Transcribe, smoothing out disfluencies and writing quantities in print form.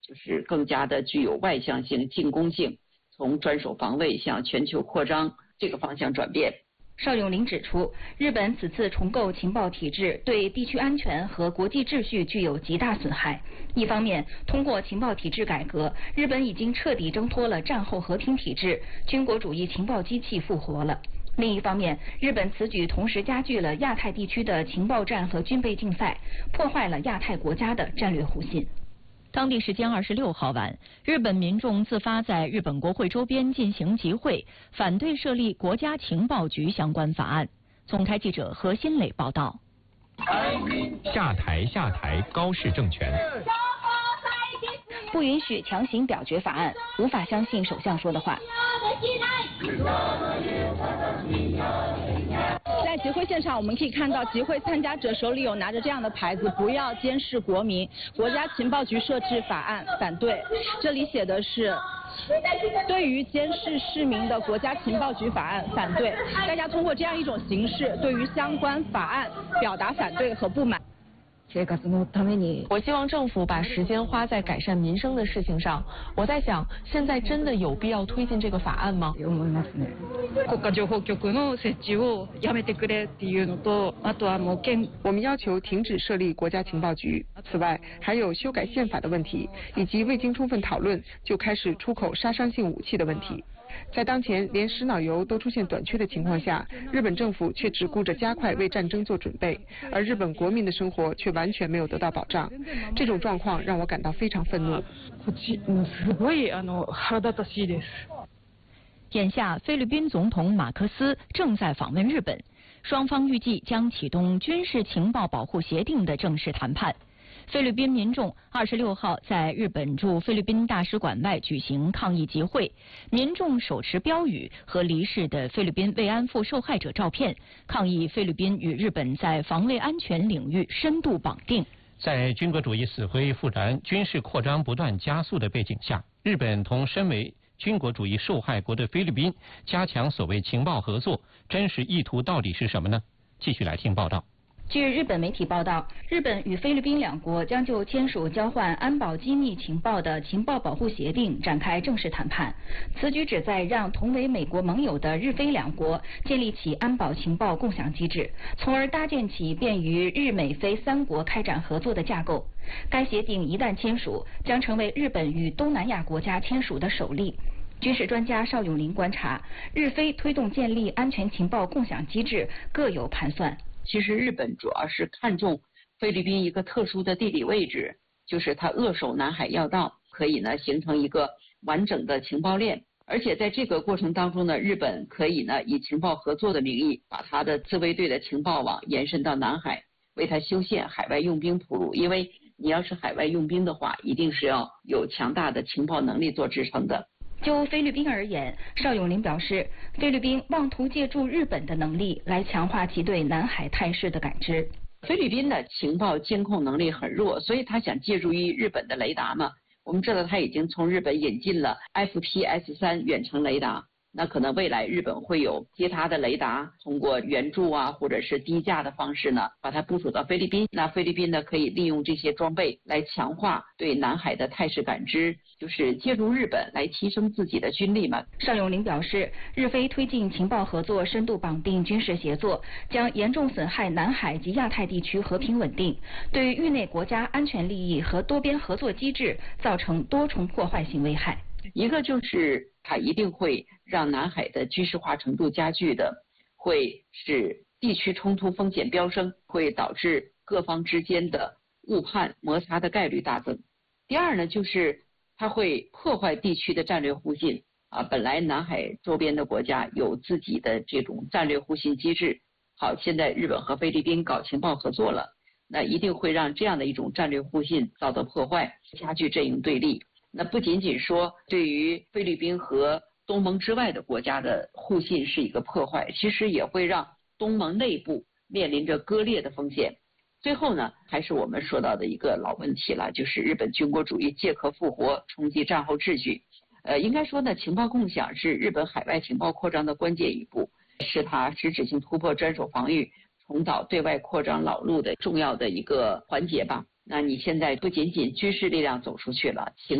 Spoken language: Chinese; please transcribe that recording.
就是更加的具有外向性、进攻性，从专守防卫向全球扩张这个方向转变。 邵永林指出，日本此次重构情报体制，对地区安全和国际秩序具有极大损害。一方面，通过情报体制改革，日本已经彻底挣脱了战后和平体制，军国主义情报机器复活了。另一方面，日本此举同时加剧了亚太地区的情报战和军备竞赛，破坏了亚太国家的战略互信。 当地时间26号晚，日本民众自发在日本国会周边进行集会，反对设立国家情报局相关法案。总台记者何新磊报道。 下台高市政权。 不允许强行表决法案，无法相信首相说的话。 在集会现场，我们可以看到集会参加者手里有拿着这样的牌子：不要监视国民，国家情报局设置法案反对。这里写的是对于监视市民的国家情报局法案反对。大家通过这样一种形式，对于相关法案表达反对和不满。 我希望政府把时间花在改善民生的事情上。我在想，现在真的有必要推进这个法案吗？ 我们要求停止设立国家情报局。此外，还有修改宪法的问题，以及未经充分讨论就开始出口杀伤性武器的问题。在当前连食脑油都出现短缺的情况下，日本政府却只顾着加快为战争做准备，而日本国民的生活却完全没有得到保障。这种状况让我感到非常愤怒。 眼下，菲律宾总统马克思正在访问日本，双方预计将启动军事情报保护协定的正式谈判。菲律宾民众26号在日本驻菲律宾大使馆外举行抗议集会，民众手持标语和离世的菲律宾慰安妇受害者照片，抗议菲律宾与日本在防卫安全领域深度绑定。 在军国主义死灰复燃、军事扩张不断加速的背景下，日本同身为军国主义受害国的菲律宾加强所谓情报合作，真实意图到底是什么呢？继续来听报道。 据日本媒体报道，日本与菲律宾两国将就签署交换安保机密情报的情报保护协定展开正式谈判。此举旨在让同为美国盟友的日菲两国建立起安保情报共享机制，从而搭建起便于日美菲三国开展合作的架构。该协定一旦签署，将成为日本与东南亚国家签署的首例。军事专家邵永林观察，日菲推动建立安全情报共享机制各有盘算。 其实日本主要是看重菲律宾一个特殊的地理位置，就是它扼守南海要道，可以呢形成一个完整的情报链。而且在这个过程当中呢，日本可以呢以情报合作的名义，把它的自卫队的情报网延伸到南海，为它修宪海外用兵铺路。因为你要是海外用兵的话，一定是要有强大的情报能力做支撑的。 就菲律宾而言，邵永林表示，菲律宾妄图借助日本的能力来强化其对南海态势的感知。 菲律宾的情报监控能力很弱，所以他想借助于日本的雷达嘛。我们知道他已经从日本引进了 FPS-3 远程雷达，那可能未来日本会有其他的雷达，通过援助啊或者是低价的方式呢，把它部署到菲律宾。那菲律宾呢可以利用这些装备来强化对南海的态势感知，就是借助日本来提升自己的军力嘛。 邵永林表示，日菲推进情报合作深度绑定军事协作，将严重损害南海及亚太地区和平稳定，对域内国家安全利益和多边合作机制造成多重破坏性危害。 一个就是它一定会让南海的军事化程度加剧的，会使地区冲突风险飙升，会导致各方之间的误判摩擦的概率大增。第二呢，就是它会破坏地区的战略互信啊，本来南海周边的国家有自己的这种战略互信机制，好，现在日本和菲律宾搞情报合作了，那一定会让这样的一种战略互信遭到破坏，加剧阵营对立。那不仅仅说对于菲律宾和东盟之外的国家的互信是一个破坏，其实也会让东盟内部面临着割裂的风险。最后呢，还是我们说到的一个老问题了，就是日本军国主义借壳复活，冲击战后秩序。应该说呢，情报共享是日本海外情报扩张的关键一步，是它实质性突破专守防御，重蹈对外扩张老路的重要的一个环节吧。 那你现在不仅仅军事力量走出去了，情